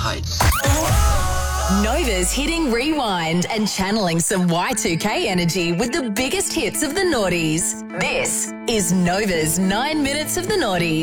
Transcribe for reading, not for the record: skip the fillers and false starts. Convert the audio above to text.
Heights. Nova's hitting rewind and channeling some Y2K energy with the biggest hits of the noughties. This is Nova's 9 Minutes of the Noughties.